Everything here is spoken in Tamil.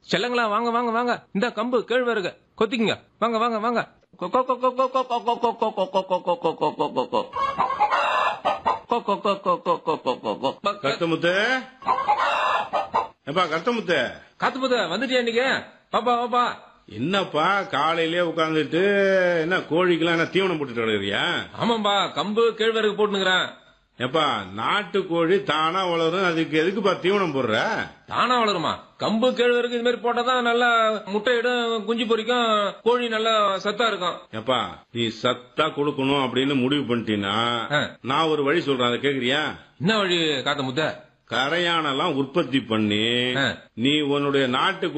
செல்லங்களா வாங்க வாங்க வாங்க, இந்த கம்பு கேழ்வரகு கொத்திக்குங்க, வாங்க வாங்க வாங்க. கொ, கொ, கொ, கொ, கொ, கொ, கொ, கொ, கொ, கொ, கொ, கொ, கொ, கொ, கொ, கொ, கொ, கொ. கொ, கொ, கொ, கொ, கொ, கொ, கொ, கொ, கொ. கருத்தமுத்து, எப்பா கருத்தமுத்து, காத்துமுத்து வந்துட்டியா இன்னைக்கு? பாப்பா பாப்பா. என்னப்பா காலையிலே உட்காந்துட்டு என்ன கோழிக்கெல்லாம் என்ன தீவனம் போட்டுட்டு வருகிறியா? ஆமாம்பா, கம்பு கேழ்வரகு போட்டுனுக்குறேன். எப்பா நாட்டு கோழி தானா வளரும், அதுக்கு எதுக்குப்பா தீவனம் போடுற? தானா வளருமா? கம்பு கேழ்வரகு இது மாதிரி போட்டாதான் நல்லா முட்டையிடும், குஞ்சு பொரிக்கும், கோழி நல்லா சத்தா இருக்கும். எப்பா நீ சத்தா கொடுக்கணும் அப்படின்னு முடிவு பண்ணிட்டீன்னா நான் ஒரு வழி சொல்றேன், அதை கேக்குறியா? என்ன வழி காத்தமுத்த? கரையானெல்லாம் உற்பத்தி பண்ணி நீ உன்னுடைய நாட்டு